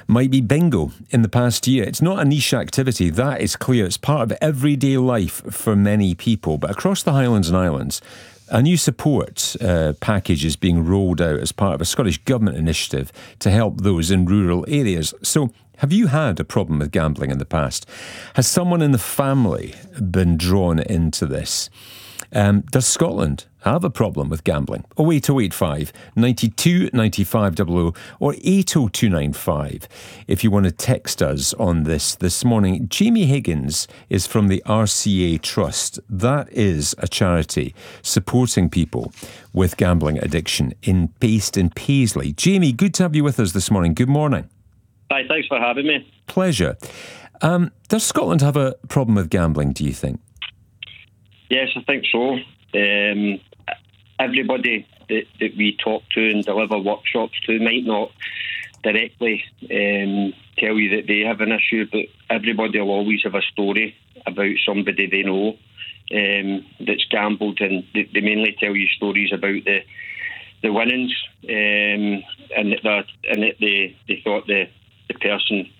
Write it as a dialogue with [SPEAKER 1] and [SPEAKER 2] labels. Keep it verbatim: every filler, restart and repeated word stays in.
[SPEAKER 1] might be bingo in the past year. It's not a niche activity, that is clear. It's part of everyday life for many people. But across the Highlands and Islands, a new support uh, package is being rolled out as part of a Scottish Government initiative to help those in rural areas. So, have you had a problem with gambling in the past? Has someone in the family been drawn into this? Um, does Scotland have a problem with gambling? oh eight oh eight five, nine two, nine five double oh or eight oh two nine five if you want to text us on this this morning. Jamie Higgins is from the R C A Trust. That is a charity supporting people with gambling addiction in based in Paisley. Jamie, good to have you with us this morning. Good morning.
[SPEAKER 2] Hi, thanks for having me.
[SPEAKER 1] Pleasure. Um, does Scotland have a problem with gambling, do you think?
[SPEAKER 2] Yes, I think so. Um, everybody that, that we talk to and deliver workshops to might not directly um, tell you that they have an issue, but everybody will always have a story about somebody they know um, that's gambled, and they, they mainly tell you stories about the the winnings, um, and that and that they, they thought the, the person